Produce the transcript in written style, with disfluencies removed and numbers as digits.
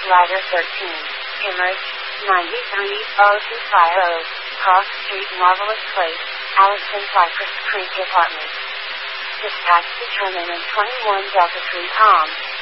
Rider 13. Image, 93020, Cross Street, Marvelous Place, Alliston, Cypress Creek Apartments. Dispatch determined in 21 Delta 3 Com.